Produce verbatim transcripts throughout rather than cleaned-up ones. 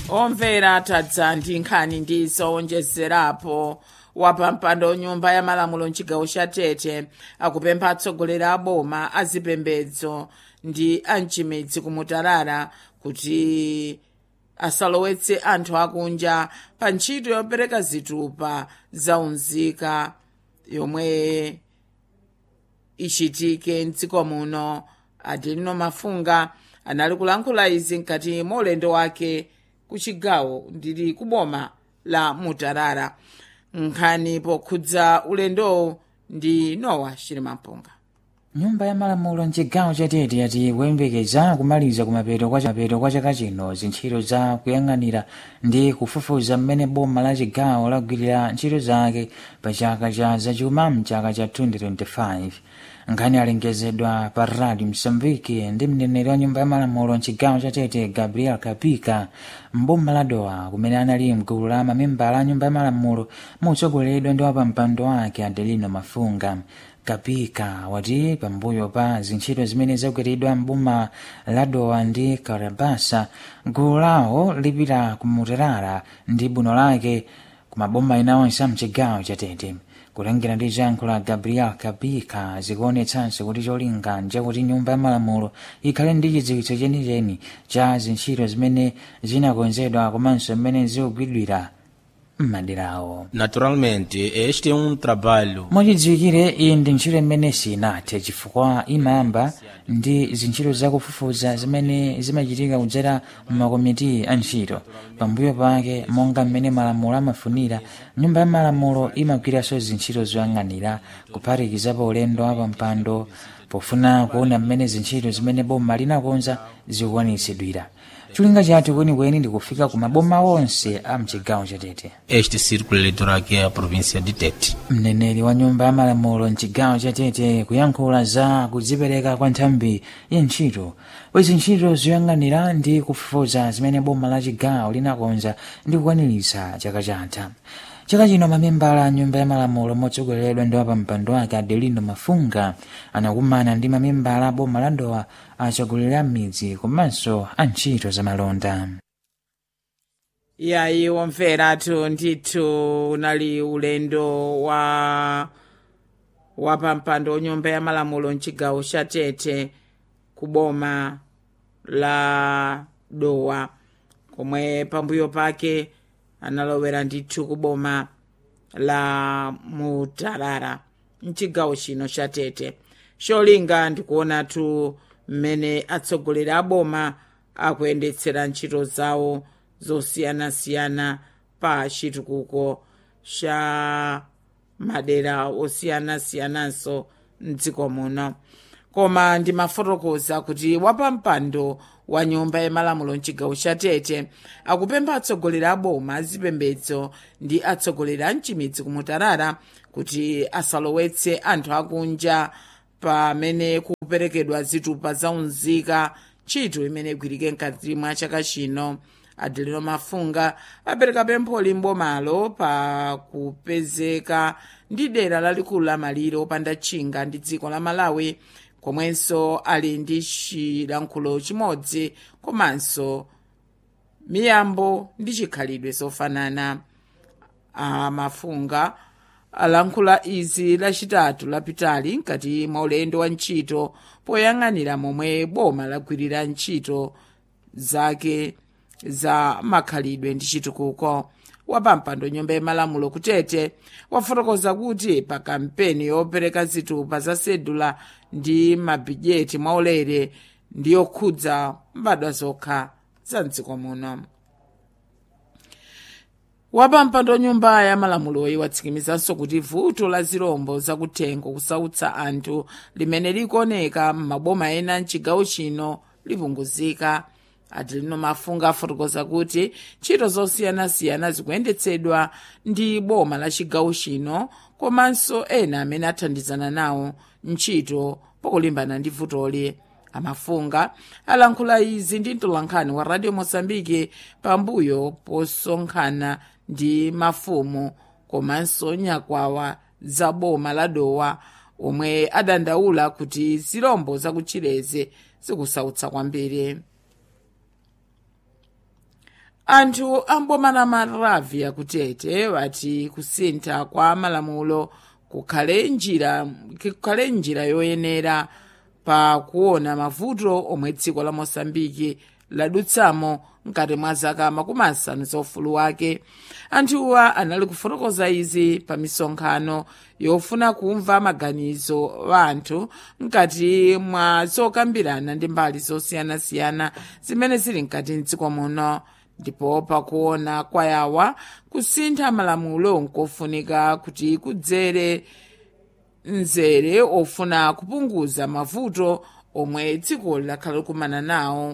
omvera tadza ndi nkhani ndi zowonjezerapo wapampando nyumba ya malamulo mchigawo cha Tete akupempha atsogoleri a boma azipembedzo ndi amchimidzi kumutarara kuti asalowetse anthu akunja pa ntchito yopereka zitupa zaunzika yomwe ichitike mdziko muno. Adelino Mafunga anali kulankhula izi mkati mwa ulendo wake ku chigawo ndili kuboma la Mutarara. Nkhani pokhudza ulendo ndi Nowa Chilimampunga. Nyumba ya malamulo mchigawo cha Tete yati kuyembekeza kumaliza kumapeto kwa mapeto kwa chaka chino zintchito za kuyang'anira ndi kufufuza mmene boma la chigawo lagwirira ntchito zake pa chaka cha zachuma mchaka cha twenty twenty-five. Nkhani alengezedwa pa Radio Msambiki ndi mneneri wa nyumba ya malamulo mchigawo cha Tete Gabriel Kapika mboma la Dowa, kumene anali mgulu la mamembala a nyumba ya malamulo motsogoleredwa ndi wapampando wake Adelino Mafunga. Kapika wati pambuyo pa zintchito zimene zagwiridwa mboma la Dowa ndi Karabasa, gulu lawo lipita kumutarara ndi buno lake kumaboma ena onse mchigawo cha Tete. Kulengera ndi jankho la Gabriel Kapika zikuonetsanso kuti cholinga njakuti nyumba ya malamulo ikhale ndi chidziwitso chenicheni cha zintchito zimene zinakonzedwa komanso mmene zikugwiridwira m'maderawo. Naturalmente este é um trabalho mochidziwikire iyi ndi ntchito imene sinathe chifukwa imayamba ndi zintchito zakufufuza zimene zimachitika kudzera m'makomiti a ntchito. Pambuyo pake, monga mmene malamulo amafunira, nyumba ya malamulo imagwiranso zintchito zoyang'anira kuphatikizapo ulendo wa pampando pofuna kuona mmene zintchito zimene boma linakonza zikukwaniritsidwira. Cholinga chathu kwenikweni ndi kufika ku maboma onse a mchigawo cha Tete. Este círculo eleitoral aqui é a província de Tete. Mneneri wa nyumba ya malamulo mchigawo cha Tete kuyankhula za kudzipereka kwa nthambi ya ntchito bwezi ntchito zoyang'anira ndi kufufuza zimene boma la chigawo linakonza ndi kukwaniritsa chaka chatha. Chaka chino mamembala a nyumba ya malamulo motsogoleredwa ndi wapampando wake Adelino Mafunga anakumana ndi mamembala a boma la Dowa, atsogoleri a midzi komanso a ntchito za malonda. Yayi womveratu ndithu unali ulendo wa wapampando nyumba ya malamulo mchigawo cha Tete kuboma la Dowa, komwe pambuyo pake analowera ndithu kuboma la Mutarara mchigawo chino cha Tete. Cholinga ndikuonatu mmene atsogoleri a boma akuyendetsera ntchito zawo zosiyanasiyana pa chitukuko cha madera osiyanasiyananso mdziko muno. Koma ndimafotokoza kuti wapampando wa nyumba ya malamulo mchigawo cha Tete akupempha atsogoleri a boma azipembedzo ndi atsogoleri a mchimidzi kumutarara kuti asalowetse anthu akunja pamene kuperekedwa zitupa zaunzika, ntchito imene igwirike mkati mwa chaka chino. Adelino Mafunga apereka pempho limbomalo pa kupezeka ndi dera lalikulu la malire opanda tchinga ndi dziko la Malawi, komwenso ali ndi chilankhulo chimodzi komanso miyambo ndi chikhalidwe sofanana. A Mafunga alankhula izi lachitatu lapitali mkati mwa ulendo wa ntchito poyang'anira momwe boma lagwirira ntchito zake za makhalidwe ndi chitukuko. Wapampando nyumba ya malamulo ku Tete wafotokoza kuti pa kampeni yopereka zitupa za sedula ndi mabhijeti mwaulere ndi yokhudza mbadwa zokha za mdziko muno. Wapampando nyumba ya malamuloyi watsikimizanso kuti vuto la zirombo zakuthengo kusautsa anthu limene likuoneka m'maboma ena mchigawo chino lipunguzika. Adelino Mafunga afotokoza kuti ntchito zosiyanasiyana zikuyendetsedwa ndi boma la chigawo chino komanso ena amene athandizana nawo ntchito pokulimbana ndi vutoli. Amafunga alankhula izi ndi mtolankhani wa Radio Mosambiki pambuyo posonkhana ndi mafumu komanso nyakwawa za boma la Dowa, omwe adandaula kuti zirombo zakutchireze zikusautsa kwambiri. anthu amboma la Maravia kutete wati kusintha kwa malamulo kukhale njira kukhale njira yoyenera pa kuona mavuto omwe dziko la Mosambiki ladutsamo mkati mwa zaka makumi asanu za ufulu wake. Anthuwa anali kufotokoza izi pa misonkhano yofuna kumva maganizo wa anthu mkati mwa zokambirana ndi mbali zosiyanasiyana zimene zili mkati mdziko muno. Ndipo pakuona kwayawa kusintha malamulo nkofunika kuti kudzere nzere ofuna kupunguza mavuto omwe dziko lakhala likumana nawo.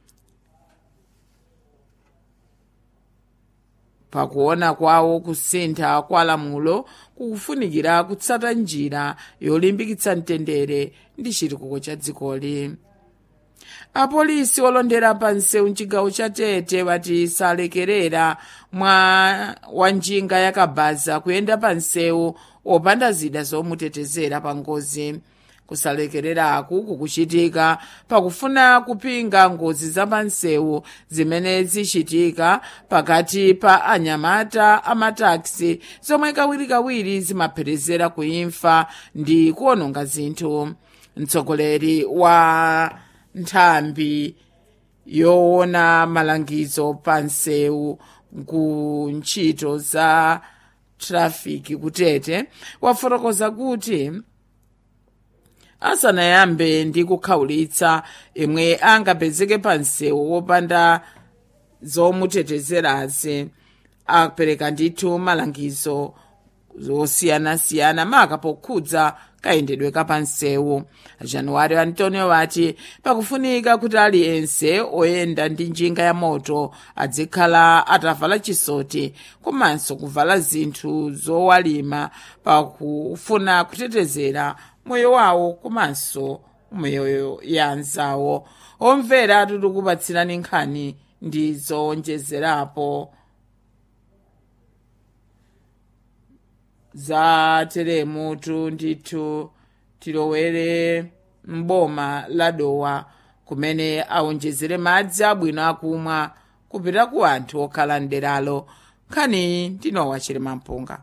Pakuona kwawo kusintha kwa lamulo kukufunikira kutsata njira yolimbikitsa mtendere ndi chitukuko cha dzikoli. Apolisi olondera pa nsewu mchigawo cha Tete wati salekerera mwa wanjinga yakabaza kuyenda pa nsewu opanda zida zomutetezera pa ngozi. Kusalekereraku kukuchitika pakufuna kupinga ngozi za pa nsewu zimene zichitika pakati pa anyamata amataxi zomwe kawirikawiri zimapherezera kuimfa ndi kuononga zinthu. Mtsogoleri wa nthambi yoona malangizo pa nsewu ku ntchito za trafiki kutete wafotokoza kuti asanayambe ndi kukhawulitsa imwe angapezeke pa nsewu wopanda zomutetezerazi apereka ndithu malangizo zosiyanasiyana maka pokhudza kayendedwe kapa nsewu. Januwari Antonio wati pakufunika kuti aliyense oyenda ndi njinga ya moto adzikhala atavala chisoti komanso kuvala zinthu zowalima pakufuna kutetezera moyo wawo komanso moyo ya anzawo. Omvera tikukupatsirani nkhani ndi zowonjezerapo za telemutu ndithu tilowere mboma la Dowa kumene awonjezere madzi abwino akumwa kupita ku anthu okhala nderalo. Nkhani ndinowa Chilima Mpunga.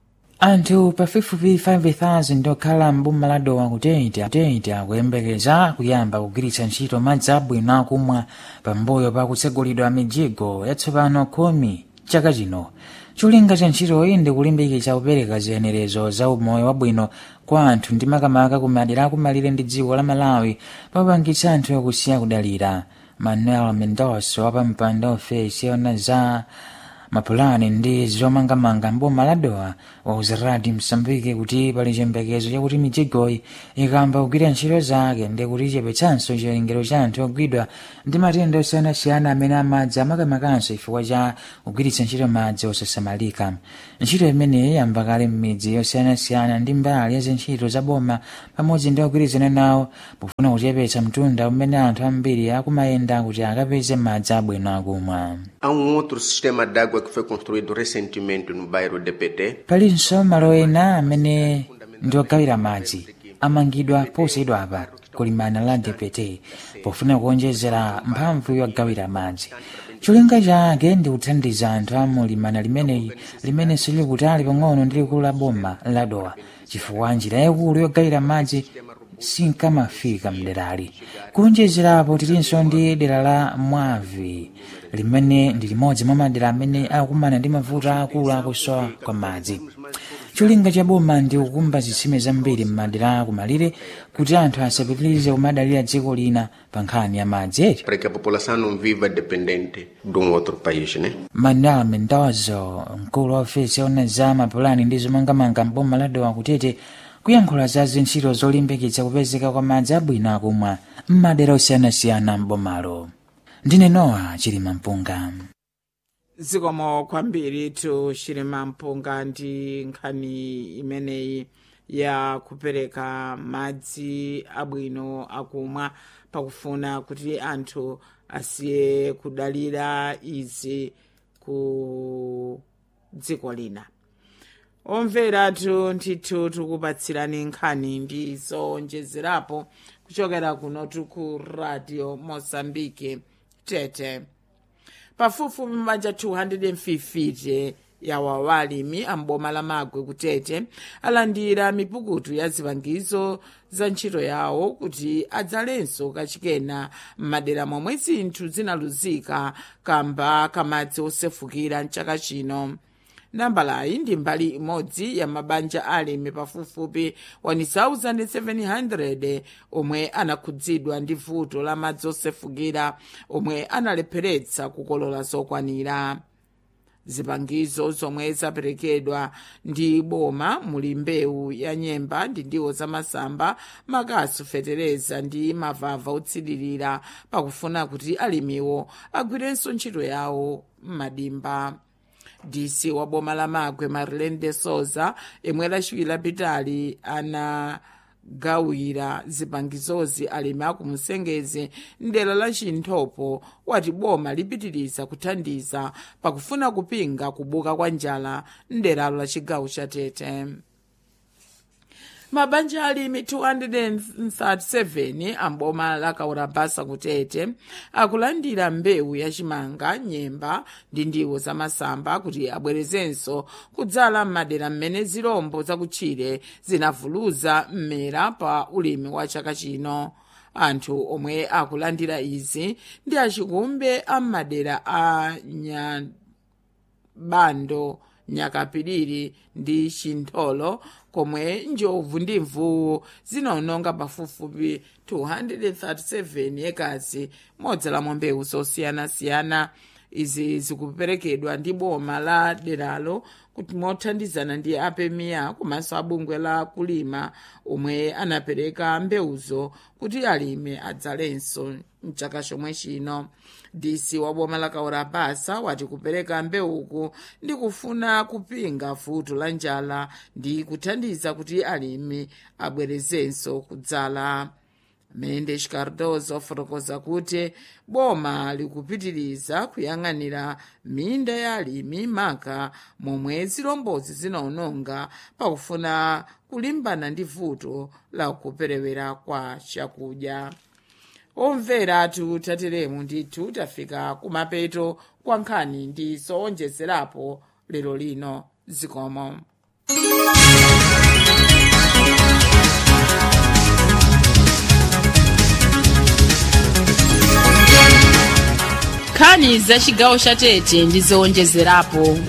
Anthu pafupifupi five thousand okhala mboma la Dowa kutete kutete akuyembekeza kuyamba kugwiritsa ntchito madzi abwino akumwa pambuyo pa kutsegulidwa mijigo yatsopano khumi chaka chino. Cholinga cha ntchito iyi ndi kulimbikitsa kupereka ziyenerezo za umoyo wabwino kwa anthu ndi makamaka kumadera akumalire ndi dziko la Malawi popangitsa anthu akusiya kudalira. Manuel Mendoza wa pampando ofesi yoona za mapulani ndi zomangamanga mboma la Dowa wauza Radio Msambiki kuti pali chiyembekezo chakuti mijigoyi ikamba kugwira ntchito zake ndi kuti ichepetsanso chiwerengero cha anthu ogwidwa ndi matenda osiyanasiyana amene amadzi amakamakanso chifukwa cha kugwiritsa ntchito madzi osasamalika. Ntchito imeneyi yamba kale m'midzi yosiyanasiyana ndi mbali ya zintchito za boma pamodzi ndi ogwirizana nawo pofuna kuchepetsa mtunda umene anthu ambiri akumayenda kuti akapeze madzi abwino akumwa. Há um outro sistema d'água que foi construído recentemente no bairro de P T. Palinso malo ena amene ndiogawira madzi amangidwa posayidwa apa kulimana la D P T pofuna kuonjezera mphamvu yogawira madzi. Cholinga chake ndi kuthandiza anthu amulimana limeneyi limene sili kutali pang'ono ndi likulu la boma la Dowa chifukwa njira yakulu yogawira madzi sinkamafika mderali. Kuonjezerapo tilinso ndi dera la Mwavi limene ndi limodzi mwa madera amene akumana ndi mavuto akulu akusowa kwa madzi. Cholinga cha boma ndi kukumba zitsime zambiri m'madera akumalire kuti anthu asapitirize kumadalira dziko lina pa nkhani ya madzi. Para que a população não viva dependente de um outro país, né? Manuel Mendoza, mkulu wa ofesi yoona za mapulani ndi zomangamanga mboma la Dowa kutete kuyankhula za zintchito zolimbikitsa kupezeka kwa madzi abwino akumwa m'madera osiyanasiyana m'bomalo. Ndine Nowa Chilima Mpunga. Zikomo kwambiri tu Chilima Mpunga ndi nkhani imeneyi ya kupereka madzi abwino akumwa pakufuna kuti anthu asiye kudalira izi ku dziko lina. Omvera tu ndithu tikupatsirani nkhani ndi zowonjezerapo kuchokera kuno ku Radio Mozambique Tete. pafupifupi mabanja two hundred fifty yawa alimi amboma la Magwe kutete alandira mipukutu ya zipangizo za ntchito yawo kuti adzalenso kachikena m'madera momwe zinthu zinaluzika kamba kamadzi osefukira mchaka chino. Nambalayi ndi mbali imodzi ya mabanja alimi pafupifupi one thousand seven hundred omwe anakhudzidwa ndi vuto la madzi osefukira omwe analepheretsa kukolola zokwanira. Zipangizo zomwe zaperekedwa ndi boma muli mbewu ya nyemba ndi ndiwo za masamba, makasu, fetereza ndi mavava otsilirira pakufuna kuti alimiwo agwirenso ntchito yawo m'madimba. D C wa boma la Magwe Marilene de Souza emwe lachiwiri pitali anagawira zipangizozi alimi akumusengeze ndela la Chinthopo wati boma lipitiriza kuthandiza pakufuna kupinga kubuka kwa njala ndelalo la chigawo cha Tete. Mabanja alimi two hundred thirty-seven amboma la Kaurabasa kutete akulandira mbewu ya chimanga, nyemba ndi ndiwo za masamba kuti abwerezenso kudzala m'madera mmene zirombo zakutchire zinavuluza mmera pa ulimi wa chaka chino. Anthu omwe akulandira izi ndi achikumbe a m'madera a Nyabando, Nyakapiriri ndi Chintholo komwe njovu ndi mvuwu zinaononga pafupifupi two hundred thirty-seven ekazi modzalamo mbewu zosiyanasiyana. Izi zikuperekedwa ndi boma la deralo kuti mothandizana ndi apemiya komanso abungwe la kulima omwe anapereka mbewuzo kuti alime adzalenso mchaka chomwe chino. D C wa boma la Kaurabasa wati kupereka mbewuku ndi kufuna kupinga vuto la njala ndi kuthandiza kuti alimi abwerezenso kudzala. Mendes Cardozo fotokoza kuti boma likupitiriza kuyang'anira minda ya alimi maka momwe zirombozi zinaononga pakufuna kulimbana ndi vuto la kuperewera kwa chakudya. Omvera atu tateremu ndithu tafika kumapeto kwa nkhani ndi zowonjezerapo lero lino. Zikomo. Nkhani za chigawo cha Tete ndi zowonjezerapo.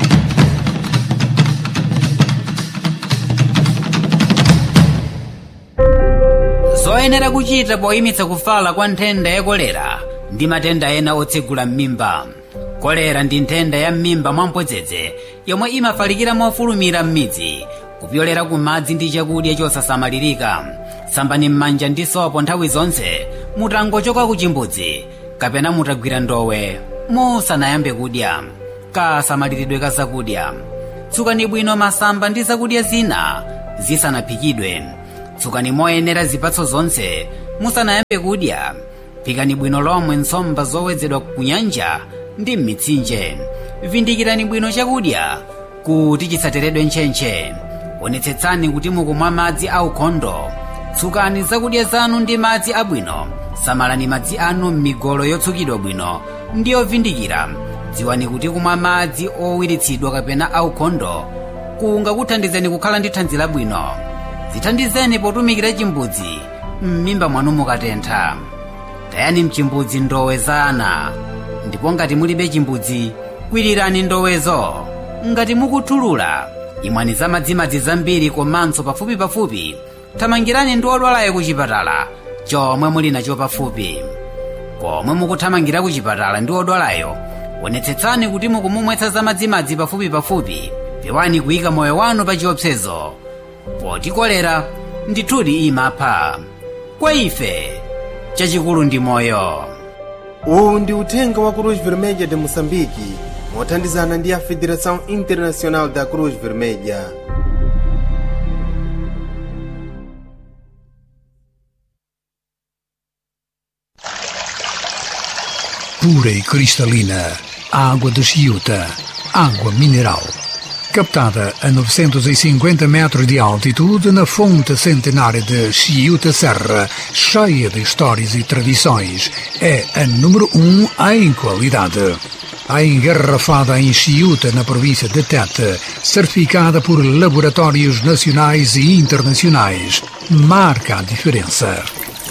zoyenera kuchita poyimitsa kufala kwa nthenda ya kolera ndi matenda ena otsegula m'mimba. Kolera ndi nthenda ya m'mimba mwamphodzedze yomwe imafalikira mofulumira m'midzi kupyolera ku madzi ndi chakudya chosasamalirika. Sambani m'manja ndi sopo nthawi zonse mutangochoka ku chimbudzi kapena mutagwira ndowe musanayambe kudya. Kasamaliridwe ka zakudya. Tsukani bwino masamba ndi zakudya zina zisanaphikidwe. Tsukani moyenera zipatso zonse musanayambe kudya. Phikani bwino lomwe nsomba zowedzedwa ku nyanja ndi m'mitsinje. Vindikirani bwino chakudya kuti chisateredwe ntchentche. Onetsetsani kuti mukumwa madzi aukhondo. Tsukani zakudya zanu ndi madzi abwino. Samalani madzi anu m'migolo yotsukidwa bwino ndi yovindikira. Dziwani kuti kumwa madzi owiritsidwa kapena aukhondo kungakuthandizeni kukhala ndi thanzi labwino. Zithandizeni potumikira chimbudzi m'mimba mwanu mukatentha. Tayani mchimbudzi ndowe za ana, ndipo ngati mulibe chimbudzi kwirirani ndowezo. Ngati mukuthulula imwani za madzimadzi zambiri komanso pafupi pafupi thamangirani ndi odwalayo ku chipatala chomwe muli nacho pafupi. Komwe mukuthamangira ku chipatala ndi odwalayo onetsetsani kuti mukumumwetsa za madzimadzi pafupi pafupi. Pewani kuyika moyo wanu pa chiopsezo, poti kolera ndithudi imapha. Kwa ife chachikulu ndi moyo. Uwu ndi uthenga wa Cruz Vermelha de Moçambique mothandizana ndi a Federação Internacional da Cruz Vermelha. Pura e cristalina, a água de Chiuta, água mineral. Captada a novecentos e cinquenta metros de altitude na fonte centenária de Chiuta Serra, cheia de histórias e tradições, é a número um em qualidade. a engarrafada em Chiuta, na província de Tete, certificada por laboratórios nacionais e internacionais, marca a diferença.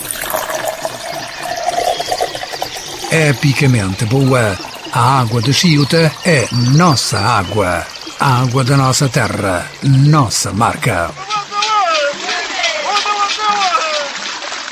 Epicamente boa, a água de Chiuta é nossa água. A água da nossa terra, nossa marca.